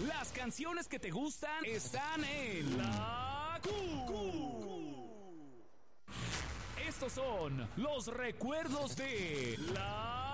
Las canciones que te gustan están en La Q. Estos son los recuerdos de La